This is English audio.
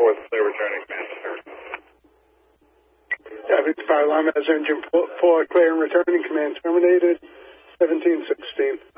4, clear returning command. Victor Fire Alarm has engine 4, clear and returning, command terminated, 1716.